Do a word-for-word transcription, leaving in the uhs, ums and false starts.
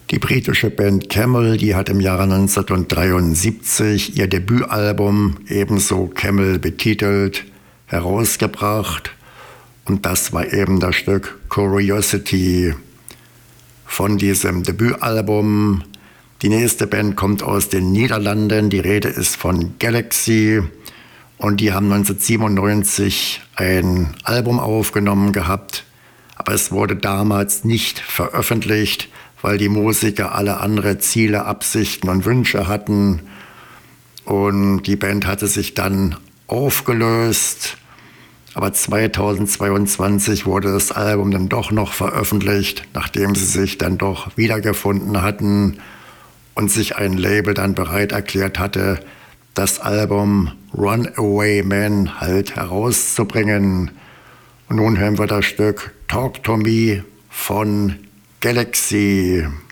Die britische Band Camel, die hat im Jahre neunzehnhundertdreiundsiebzig ihr Debütalbum, ebenso Camel betitelt, herausgebracht. Und das war eben das Stück Curiosity von diesem Debütalbum. Die nächste Band kommt aus den Niederlanden, die Rede ist von Galaxy. Und die haben neunzehnhundertsiebenundneunzig ein Album aufgenommen gehabt, aber es wurde damals nicht veröffentlicht, weil die Musiker alle andere Ziele, Absichten und Wünsche hatten. Und die Band hatte sich dann aufgelöst. Aber zweitausendzweiundzwanzig wurde das Album dann doch noch veröffentlicht, nachdem sie sich dann doch wiedergefunden hatten und sich ein Label dann bereit erklärt hatte, das Album Runaway Man halt herauszubringen. Und nun hören wir das Stück Talk to Me von Galaxy.